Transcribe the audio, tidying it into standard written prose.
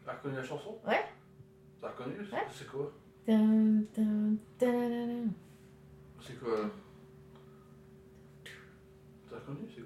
T'as reconnu la chanson? Ouais. T'as reconnu? Ouais. C'est quoi? Dun, dun, dun, dun. C'est quoi? T'as reconnu? C'est quoi?